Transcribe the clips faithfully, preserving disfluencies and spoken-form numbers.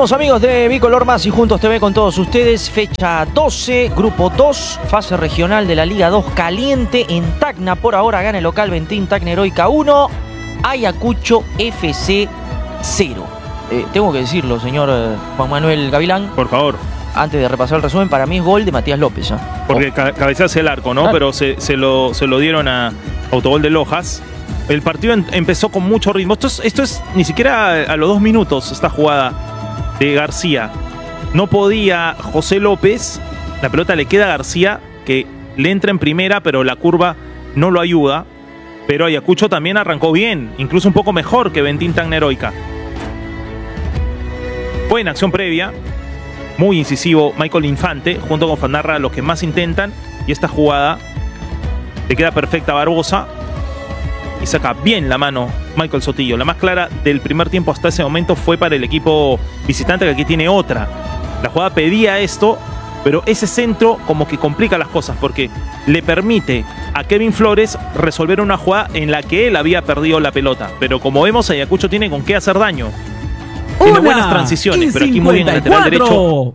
Bienvenidos amigos de Bicolor Más y Juntos T V con todos ustedes. Fecha doce, grupo dos, fase regional de la Liga dos caliente en Tacna. Por ahora gana el local Bentín Tacna Heroica uno, Ayacucho F C cero. Eh, tengo que decirlo, señor eh, Juan Manuel Gavilán. Por favor. Antes de repasar el resumen, para mí es gol de Matías López. ¿eh? Porque oh. ca cabecease el arco, ¿no? Claro. Pero se, se, lo, se lo dieron a autogol de Lojas. El partido en, empezó con mucho ritmo. Esto es, esto es ni siquiera a, a los dos minutos, esta jugada de García. No podía José López. La pelota le queda a García, que le entra en primera, pero la curva no lo ayuda. Pero Ayacucho también arrancó bien, incluso un poco mejor que Bentín Tacna Heroica. Fue en acción previa. Muy incisivo Michael Infante, junto con Fandarra, los que más intentan. Y esta jugada le queda perfecta a Barbosa. Y saca bien la mano Michael Sotillo. La más clara del primer tiempo hasta ese momento fue para el equipo visitante, que aquí tiene otra. La jugada pedía esto, pero ese centro como que complica las cosas, porque le permite a Kevin Flores resolver una jugada en la que él había perdido la pelota. Pero como vemos, Ayacucho tiene con qué hacer daño. Tiene buenas transiciones, pero aquí muy bien el lateral derecho.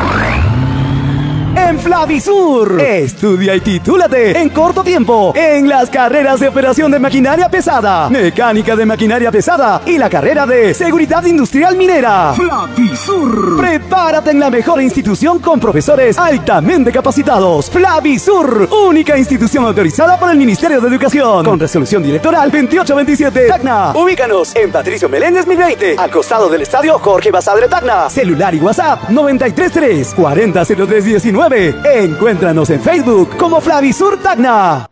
En Flavisur, estudia y titúlate en corto tiempo en las carreras de operación de maquinaria pesada, mecánica de maquinaria pesada y la carrera de seguridad industrial minera. Flavisur. Prepárate en la mejor institución con profesores altamente capacitados. Flavisur, única institución autorizada por el Ministerio de Educación, con resolución directoral veintiocho veintisiete. Tacna. Ubícanos en Patricio Meléndez mil veinte, al costado del estadio Jorge Basadre Tacna. Celular y WhatsApp noventa y tres tres cuarenta cero tres diecinueve. Encuéntranos en Facebook como Flavisur Tacna.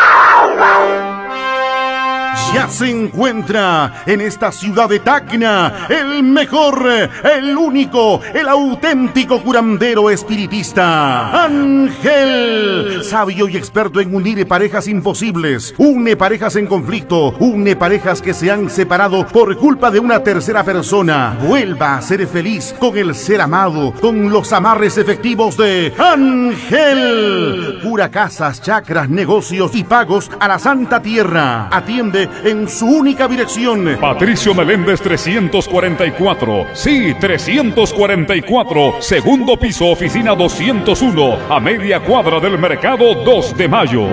Ya se encuentra en esta ciudad de Tacna el mejor, el único, el auténtico curandero espiritista, Ángel, sabio y experto en unir parejas imposibles, une parejas en conflicto, une parejas que se han separado por culpa de una tercera persona. Vuelva a ser feliz con el ser amado, con los amarres efectivos de Ángel. Cura casas, chacras, negocios y pagos a la Santa Tierra. Atiende en su única dirección. Patricio Meléndez trescientos cuarenta y cuatro. Sí, trescientos cuarenta y cuatro. Segundo piso, oficina doscientos uno. A media cuadra del mercado dos de mayo.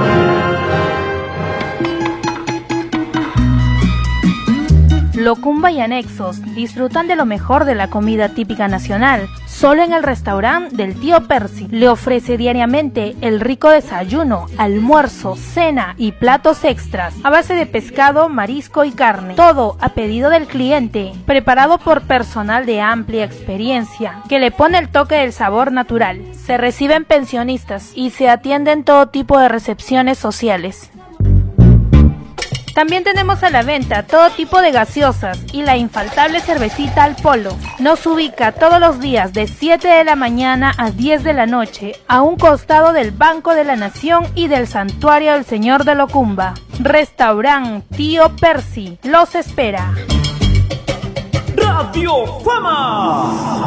Locumba y anexos disfrutan de lo mejor de la comida típica nacional. Solo en el restaurante del tío Percy le ofrece diariamente el rico desayuno, almuerzo, cena y platos extras a base de pescado, marisco y carne. Todo a pedido del cliente, preparado por personal de amplia experiencia que le pone el toque del sabor natural. Se reciben pensionistas y se atienden todo tipo de recepciones sociales. También tenemos a la venta todo tipo de gaseosas y la infaltable cervecita al polo. Nos ubica todos los días de siete de la mañana a diez de la noche, a un costado del Banco de la Nación y del Santuario del Señor de Locumba. Restaurant Tío Percy los espera. Radio Fama.